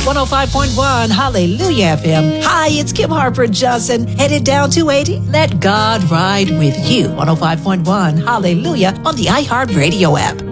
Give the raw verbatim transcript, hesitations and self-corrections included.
one oh five point one Hallelujah F M. Hi, it's Kim Harper Johnson, headed down two eighty. Let God ride with you. one oh five point one Hallelujah on the iHeartRadio app.